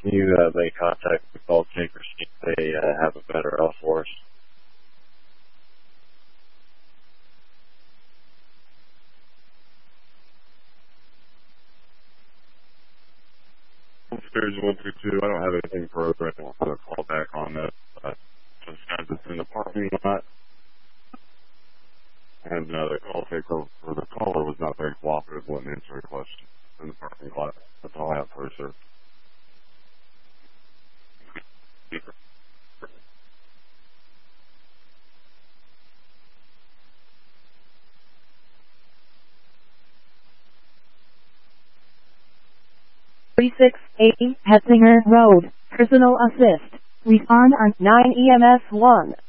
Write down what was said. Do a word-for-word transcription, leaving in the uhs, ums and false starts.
Can you uh, make contact with the call taker, see if they uh, have a better L for us? Stairs one through two. I don't have anything programmed. I'll put a call back on that. Uh, just as it's in the parking lot. And uh, the call taker or the caller was not very cooperative when answering questions in the parking lot. That's all I have for her, sir. thirty-six eighty Hetzinger Road. Personal assist. Respond on nine E M S one.